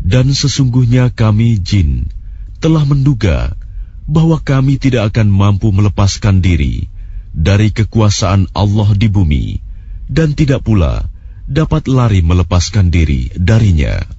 Dan sesungguhnya kami jin telah menduga bahwa kami tidak akan mampu melepaskan diri dari kekuasaan Allah di bumi, dan tidak pula dapat lari melepaskan diri darinya.